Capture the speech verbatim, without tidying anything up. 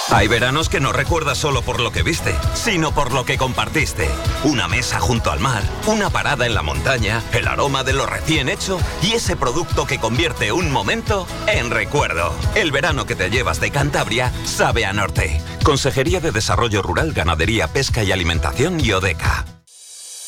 Hay veranos que no recuerdas solo por lo que viste, sino por lo que compartiste. Una mesa junto al mar, una parada en la montaña, el aroma de lo recién hecho y ese producto que convierte un momento en recuerdo. El verano que te llevas de Cantabria sabe a norte. Consejería de Desarrollo Rural, Ganadería, Pesca y Alimentación y Odeca.